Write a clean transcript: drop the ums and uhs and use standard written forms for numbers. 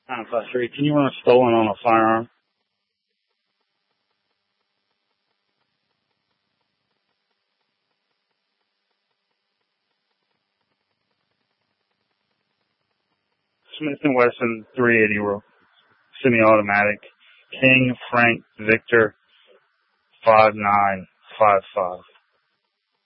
953. Can you run a stolen on a firearm? Smith & Wesson 380 semi-automatic. King Frank Victor 5955.